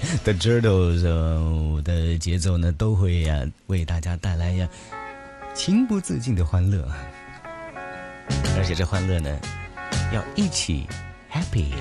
The Turtles 的节奏呢，都会为大家带来情不自禁的欢乐，而且这欢乐呢，要一起 happy。